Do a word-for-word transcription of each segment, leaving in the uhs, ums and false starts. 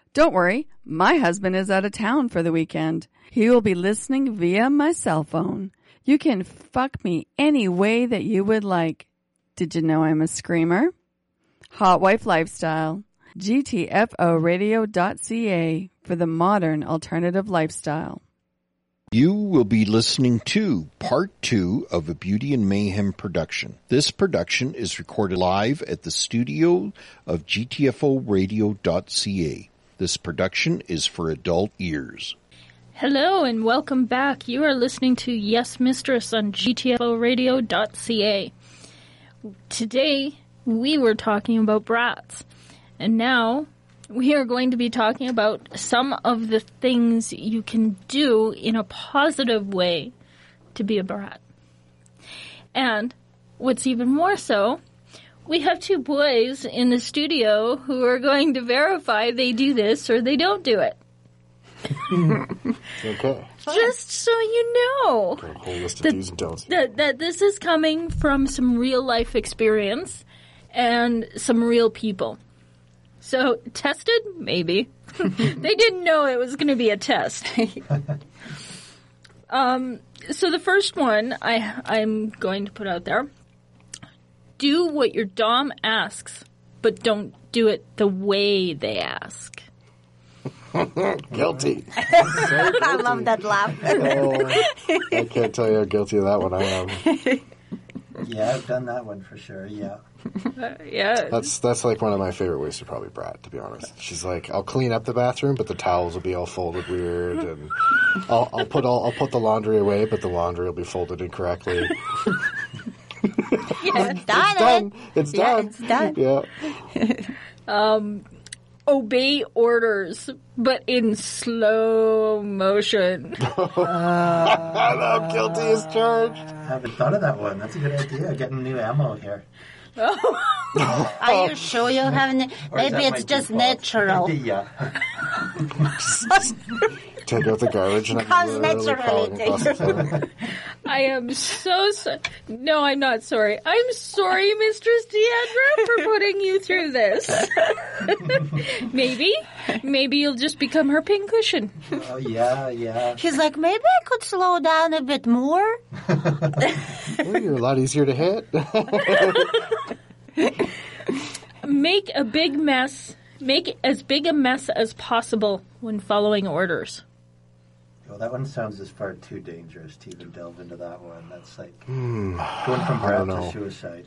Don't worry, my husband is out of town for the weekend. He will be listening via my cell phone. You can fuck me any way that you would like. Did you know I'm a screamer? Hot Wife Lifestyle. G T F O radio dot C A for the modern alternative lifestyle. You will be listening to part two of a Beauty and Mayhem production. This production is recorded live at the studio of G T F O radio dot C A. This production is for adult ears. Hello and welcome back. You are listening to Yes Mistress on G T F O radio dot C A. Today we were talking about brats, and now we are going to be talking about some of the things you can do in a positive way to be a brat. And what's even more so, we have two boys in the studio who are going to verify they do this or they don't do it. Okay. Just so you know Got a whole list of that, do's and don'ts. that, that this is coming from some real life experience and some real people. So, tested? Maybe. They didn't know it was going to be a test. um, so the first one I, I'm going to put out there. Do what your dom asks, but don't do it the way they ask. Guilty. I love that laugh. Oh, I can't tell you how guilty of that one I am. Yeah, I've done that one for sure, yeah. Uh, yeah. That's that's like one of my favorite ways to probably brat, to be honest. She's like, I'll clean up the bathroom, but the towels will be all folded weird, and I'll, I'll put all I'll put the laundry away, but the laundry will be folded incorrectly. Yeah, It's done. It's Yeah, done. it's done. Yeah. Um, obey orders, but in slow motion. I'm guilty as charged. I haven't thought of that one. That's a good idea, getting new ammo here. Are you sure you haven't? Or is Maybe that my it's just default? natural. Yeah. Take out the garbage and I'm Comes literally naturally crawling to across the floor. I am so sorry. No, I'm not sorry. I'm sorry, Mistress Deandra, for putting you through this. Maybe. Maybe you'll just become her pincushion. Oh, yeah, yeah. She's like, maybe I could slow down a bit more. Oh, you're a lot easier to hit. Make a big mess. Make as big a mess as possible when following orders. Well, that one sounds as far too dangerous to even delve into that one. That's like Hmm, going from I brat don't to know. suicide.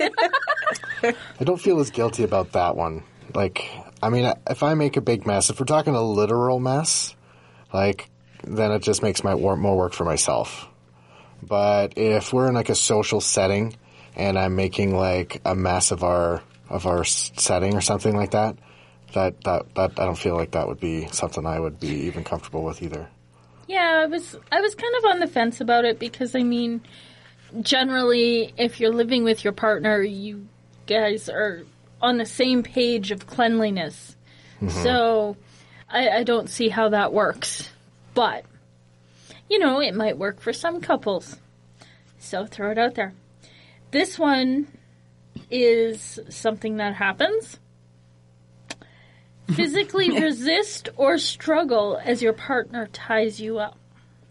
I don't feel as guilty about that one. Like, I mean, if I make a big mess, if we're talking a literal mess, like, then it just makes my wor- more work for myself. But if we're in like a social setting and I'm making like a mess of our of our s- setting or something like that, that, that that I don't feel like that would be something I would be even comfortable with either. Yeah, I was I was kind of on the fence about it because, I mean, generally, if you're living with your partner, you guys are on the same page of cleanliness. Mm-hmm. So I, I don't see how that works. But, you know, it might work for some couples. So throw it out there. This one is something that happens. Physically resist or struggle as your partner ties you up.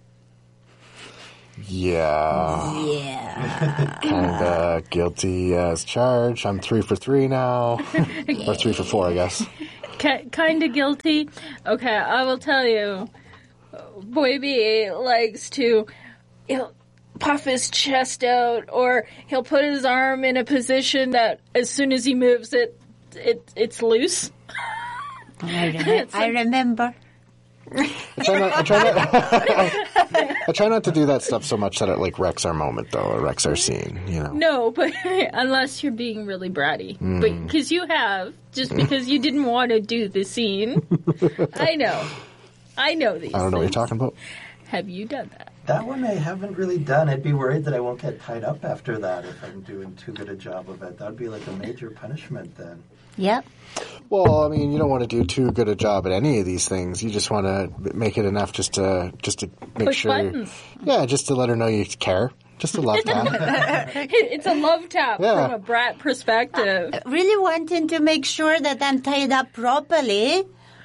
Yeah. Yeah. Kind of guilty as charged. I'm three for three now. Or three for four, I guess. K- kind of guilty. Okay, I will tell you. Boy B likes to he'll puff his chest out, or he'll put his arm in a position that as soon as he moves it, it it's loose. I, rem- I remember. I try not. I try not. I try not to do that stuff so much that it like wrecks our moment, though, or wrecks our scene. You know. No, but unless you're being really bratty, Mm. but because you have, just because you didn't want to do the scene. I know, I know these. I don't know what you're things. talking about. Have you done that? That one I haven't really done. I'd be worried that I won't get tied up after that if I'm doing too good a job of it. That would be like a major punishment then. Yep. Well, I mean, you don't want to do too good a job at any of these things. You just want to make it enough just to just to make Push sure. buttons. Yeah, just to let her know you care. Just a love tap. It's a love tap Yeah. from a brat perspective. Really wanting to make sure that I'm tied up properly.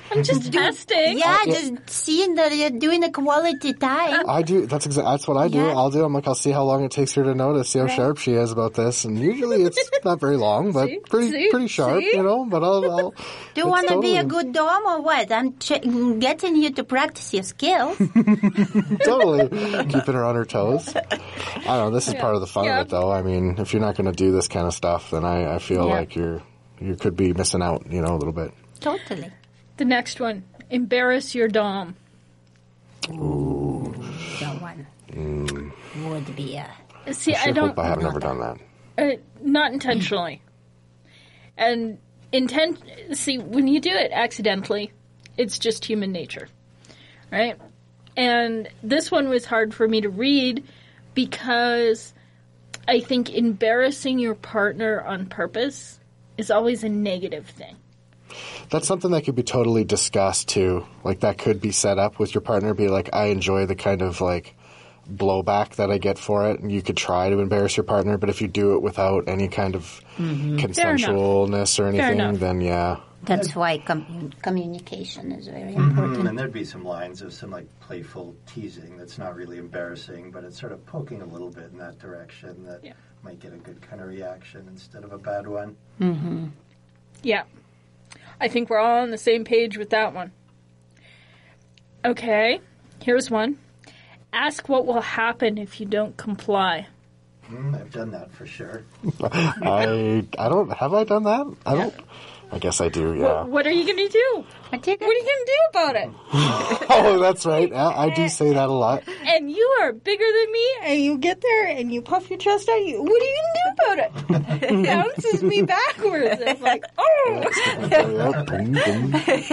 I'm just testing. Yeah, just seeing that you're doing a quality time. I do. That's exactly. That's what I do. Yeah. I'll do. I'm like, I'll see how long it takes her to notice. See how Right. sharp she is about this. And usually it's not very long, but See? pretty See? pretty sharp. See? You know. But I'll. I'll Do you it's want to be a totally- good dom or what? I'm ch- getting you to practice your skills. Totally keeping her on her toes. I don't know. This is part of the fun Yeah. of it, though. I mean, if you're not going to do this kind of stuff, then I, I feel Yeah. like you're you could be missing out. You know, a little bit. Totally. The next one. Embarrass your dom. The one would be a... See, I I sure don't... hope I have never done that. Uh, not intentionally. And intent. See, when you do it accidentally, it's just human nature, right? And this one was hard for me to read because I think embarrassing your partner on purpose is always a negative thing. That's something that could be totally discussed too. Like that could be set up with your partner. Be like, I enjoy the kind of like blowback that I get for it, and you could try to embarrass your partner. But if you do it without any kind of consensualness or anything, enough. then yeah, That's why com- communication is very Mm, important. and there'd be some lines of some like playful teasing that's not really embarrassing, but it's sort of poking a little bit in that direction that Yeah. might get a good kind of reaction instead of a bad one. Yeah. I think we're all on the same page with that one. Okay, here's one. Ask what will happen if you don't comply. Mm, I've done that for sure. I I don't have I done that. I don't. I guess I do. Yeah. What are you going to do? What you What are you going to do about it? Oh, that's right. Yeah, I do say that a lot. And you are bigger than me, and you get there and you puff your chest out. You, what are you going to do about it? It bounces me backwards. It's like, oh! Yeah, boom, boom.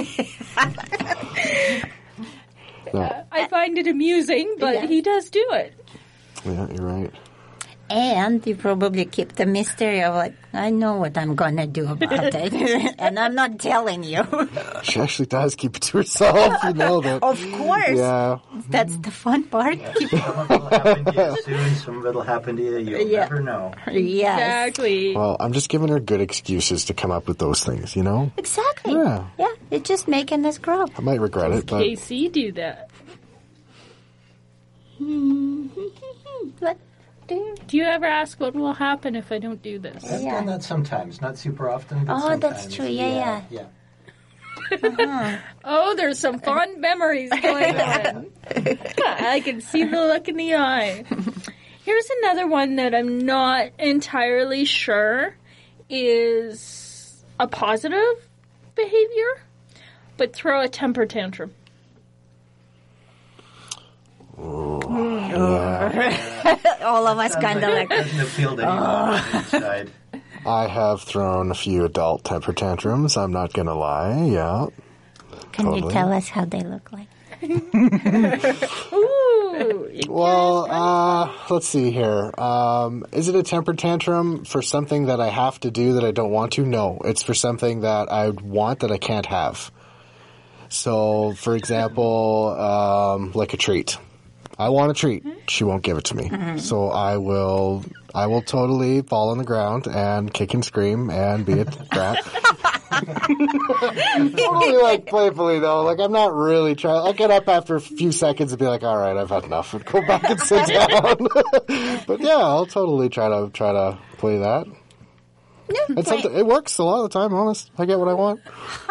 No, I find it amusing, but Yeah. he does do it. yeah, you're right. And you probably keep the mystery of like, I know what I'm going to do about it. And I'm not telling you. She actually does keep it to herself. You know that. Of course. Yeah. That's the fun part. Keep- Some of it'll happen to you soon, some of it'll happen to you. You'll Yeah. never know. yes. Exactly. Well, I'm just giving her good excuses to come up with those things. You know. Exactly. Yeah. Yeah. It's just making us grow. I might regret it, but K C do that. What? do you- Do you ever ask what will happen if I don't do this? I've Yeah. done that sometimes, not super often. But Oh, sometimes. that's true. Yeah, yeah. Oh, there's some fond memories going on. I can see the look in the eye. Here's another one that I'm not entirely sure is a positive behavior, but throw a temper tantrum. All of us kind of like, Doesn't appeal to anyone on the inside. I have thrown a few adult temper tantrums. I'm not gonna lie. Yeah. can you Totally. tell us how they look like? Ooh. Well, uh, let's see here. Um, is it a temper tantrum for something that I have to do that I don't want to? No, it's for something that I want that I can't have. So, for example, um, like a treat. I want a treat. She won't give it to me. So I will, I will totally fall on the ground and kick and scream and be a brat. Totally like playfully though. Like I'm not really trying. I'll get up after a few seconds and be like, "All right, I've had enough," and go back and sit down. But yeah, I'll totally try to try to play that. And something, it works a lot of the time. Honest, I get what I want.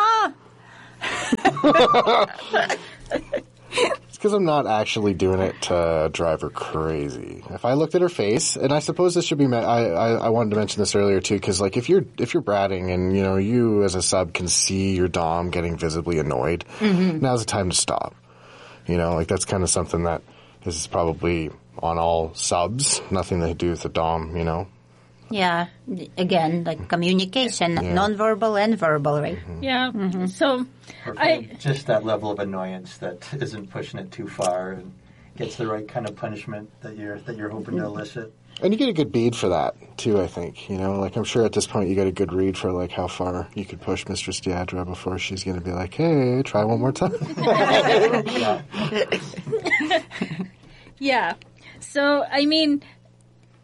It's because I'm not actually doing it to drive her crazy. If I looked at her face, and I suppose this should be, me- I, I, I wanted to mention this earlier too, because like if you're if you're bratting and you know you as a sub can see your dom getting visibly annoyed, now's the time to stop. You know, like that's kind of something that is probably on all subs, nothing to do with the dom. You know. Yeah. Again, like communication, non-verbal and verbal, right? Yeah. So, Or I just that level of annoyance that isn't pushing it too far and gets the right kind of punishment that you're that you're hoping to elicit. And you get a good bead for that too, I think. You know, like I'm sure at this point you get a good read for like how far you could push Mistress Deidre before she's going to be like, "Hey, try one more time." Yeah. yeah. So I mean,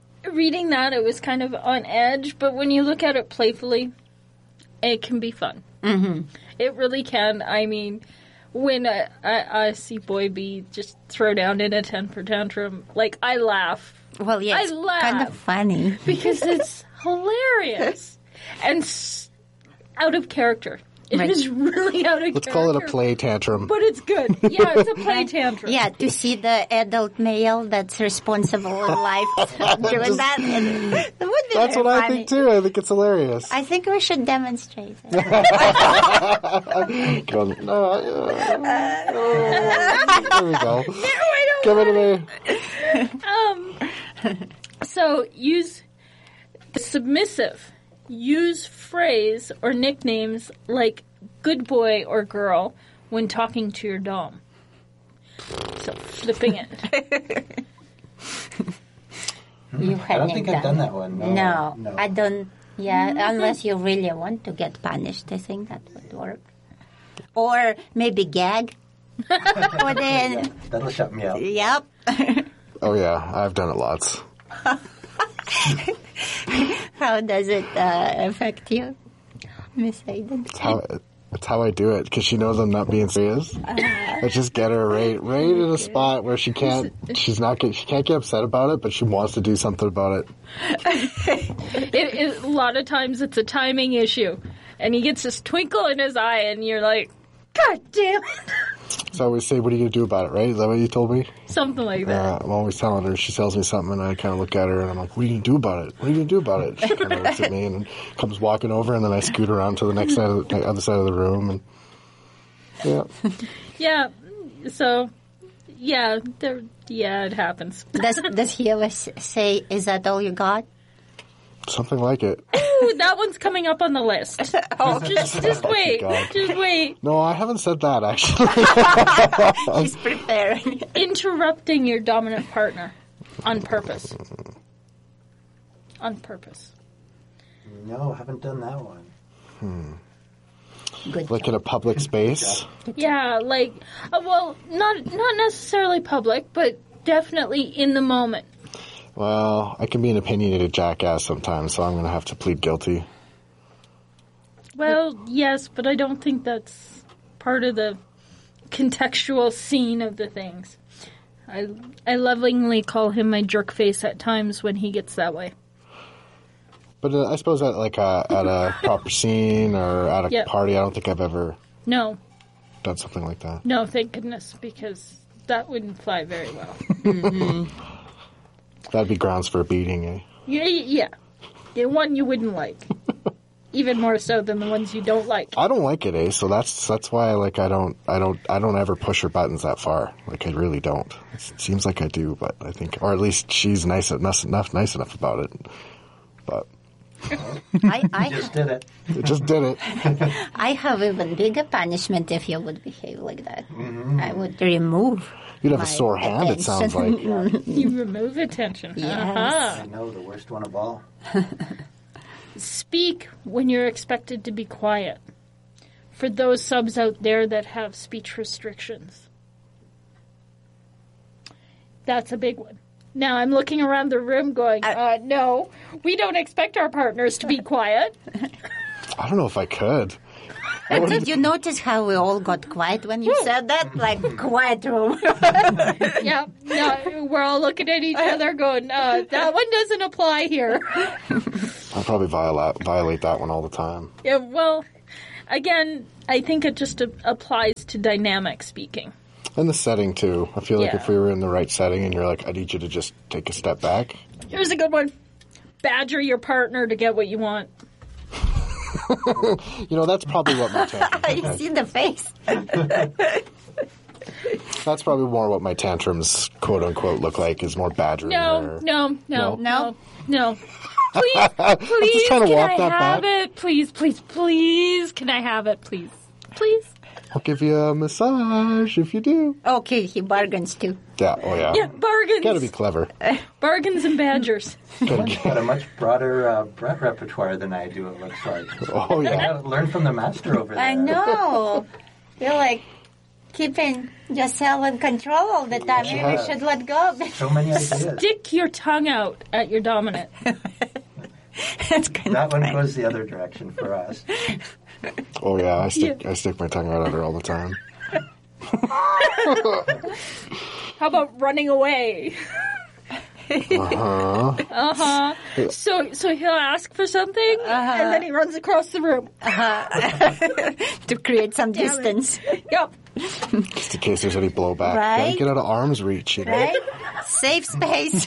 reading that it was kind of on edge, but when you look at it playfully, it can be fun. Mm-hmm. It really can. I mean, when I, I, I see Boy B just throw down in a temper tantrum, like, I laugh. Well, yeah, it's I laugh. kind of funny. Because it's hilarious. And s- out of character. It Right. is really out of Let's character. call it a play tantrum. But it's good. Yeah, it's a play tantrum. Yeah, to see the adult male that's responsible in life doing that, it, it would be That's very what I funny. think too. I think it's hilarious. I think we should demonstrate it. Go, no, uh, uh, there we go. Give it to me. So use submissive. Use phrase or nicknames like good boy or girl when talking to your dom. So flipping it. You I hadn't don't think I've done that one. No, No, no. I don't. Yeah, unless you really want to get punished, I think that would work. Or maybe gag. Or then, That'll shut me up. yep. Oh yeah, I've done it lots. How does it uh, affect you, Miss Hayden? It's how it's how I do it because she knows I'm not being serious. I just get her right, right in a spot where she can't. She's not. Get, she can't get upset about it, but she wants to do something about it. It, it. A lot of times it's a timing issue. And he gets this twinkle in his eye and you're like, God damn it. So I always say, "What are you gonna do about it?" Right? Is that what you told me? Something like that. Uh, I'm always telling her. She tells me something, and I kind of look at her, and I'm like, "What are you gonna do about it? What are you gonna do about it?" She kind of looks at me and comes walking over, and then I scoot around to the next side of the other side of the room, and yeah. Yeah. So, yeah, there. Yeah, it happens. Does Does he ever s- say, "Is that all you got"? Something like it. Ooh, that one's coming up on the list. Oh, just, just wait. God. Just wait. No, I haven't said that, actually. He's preparing. Interrupting your dominant partner on purpose. On purpose. No, haven't done that one. Good. Like in a public space. Yeah, like, uh, well, not not necessarily public, but definitely in the moment. Well, I can be an opinionated jackass sometimes, so I'm going to have to plead guilty. Well, yes, but I don't think that's part of the contextual scene of the things. I I lovingly call him my jerk face at times when he gets that way. But uh, I suppose at like a, at a proper scene or at a Yep. party, I don't think I've ever No, done something like that. no, thank goodness, because that wouldn't fly very well. That'd be grounds for a beating, eh? Yeah, yeah, yeah, one you wouldn't like, even more so than the ones you don't like. I don't like it, eh? So that's that's why like I don't I don't I don't ever push her buttons that far. Like I really don't. It seems like I do, but I think, or at least she's nice enough enough nice enough about it. But I, I, Just did it. it just did it. I have even bigger punishment if you would behave like that. I would remove. You'd have a my sore hand. It sounds like. attention. You remove attention. Yes. Uh-huh. I know, the worst one of all. Speak when you're expected to be quiet. For those subs out there that have speech restrictions. That's a big one. Now I'm looking around the room going, uh, no, we don't expect our partners to be quiet. I don't know if I could. Did you notice how we all got quiet when you said that? Like, quiet room. Yeah, no, we're all looking at each other going, uh, that one doesn't apply here. I'll probably violate violate that one all the time. Yeah, well, again, I think it just a- applies to dynamic speaking. And the setting too. I feel like Yeah. if we were in the right setting and you're like, I need you to just take a step back. Here's a good one. Badger your partner to get what you want. You know, that's probably what my tantrums You see the face. That's probably more what my tantrums, quote unquote, look like, is more badgering. No, or, no, no, No? no, no. Please, please, trying to can walk I that have back. it? Please, please, please, can I have it? Please, please. I'll give you a massage if you do. Okay, he bargains too. Yeah, oh yeah. Yeah, bargains. Gotta be clever. Bargains and badgers. Got a much broader uh, Brett repertoire than I do, it looks like. Oh yeah. Yeah, learn from the master over there. I know. You're like keeping yourself in control all the time. Maybe Yeah. you should let go. So many ideas. Stick your tongue out at your dominant. That's kind That of one funny. goes the other direction for us. Oh yeah, I stick I stick my tongue out at her all the time. How about running away? Uh-huh. Uh-huh. So so he'll ask for something, and then he runs across the room. To create some Damn it. distance. Yep. Just in case there's any blowback. Right? Gotta get out of arm's reach, you know? Right? Safe space.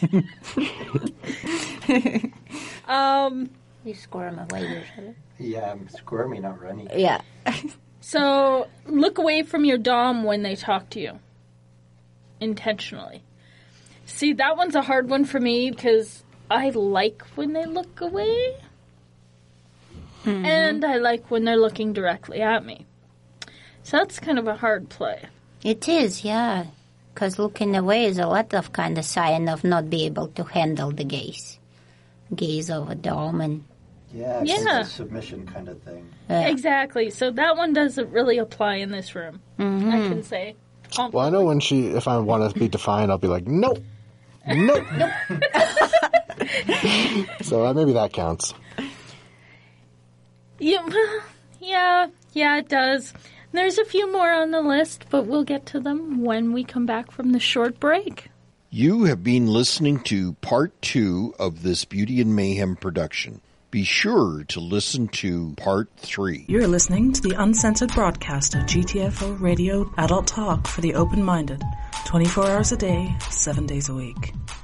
Um. You squirm away usually. Yeah, I'm squirmy, not runny. Yeah. So look away from your dom when they talk to you. Intentionally. See, that one's a hard one for me because I like when they look away. Mm-hmm. And I like when they're looking directly at me. So that's kind of a hard play. It is, yeah. Because looking away is a lot of kind of sign of not be able to handle the gaze. Gaze of a dom and... Yeah, it's Yeah. like a submission kind of thing. Uh, Exactly. So that one doesn't really apply in this room. Mm-hmm. I can say. Well, I know when she, if I want to be defiant, I'll be like, nope. Nope. So uh, maybe that counts. Yeah, yeah, yeah, it does. There's a few more on the list, but we'll get to them when we come back from the short break. You have been listening to part two of this Beauty and Mayhem production. Be sure to listen to part three. You're listening to the uncensored broadcast of G T F O Radio Adult Talk for the open-minded, twenty-four hours a day, seven days a week.